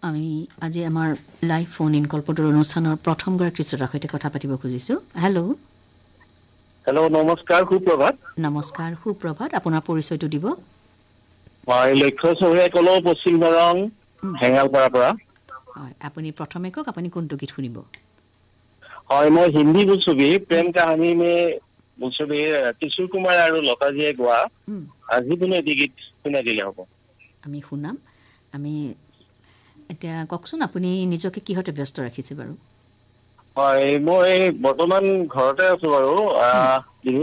আমি আজি আমাৰ লাইভ ফোন ইন কল্পটোৰ অনুষ্ঠানৰ প্ৰথম গৰাকী শ্ৰোতাৰ সৈতে কথা পাতিব খুজিছোঁ। হেল্ল'। হেল্ল', নমস্কাৰ, সুপ্ৰভাত। নমস্কাৰ, সুপ্ৰভাত। আপোনাৰ পৰিচয়টো দিব। মই লক্ষ্য চৌধুৰী কলো, পশ্চিম দৰং হেঙালপাৰাৰ পৰা। হয়, আপুনি প্ৰথমে কওক আপুনি কোনটো গীত শুনিব? হয়, মই হিন্দী বোলছবি প্ৰেম কাহানী মে বোলছবি কিশোৰ কুমাৰ আৰু লতাজিয়ে গোৱা যিকোনো এটি গীত শুনাই দিলে হ'ব। আমি শুনাম। আমি এতিয়া কওকচোন আপুনি নিজকে কিহতে ব্যস্ত ৰাখিছে বাৰু? হয়, মই বৰ্তমান ঘৰতে আছো বাৰু।